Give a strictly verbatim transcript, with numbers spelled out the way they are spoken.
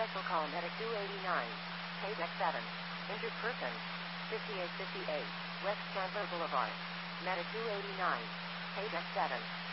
Special call medic two eighty-nine. Paydeck seven. Injured person. fifty-eight fifty-eight. West Chandler Boulevard. Medic two eighty-nine. Paydeck seven.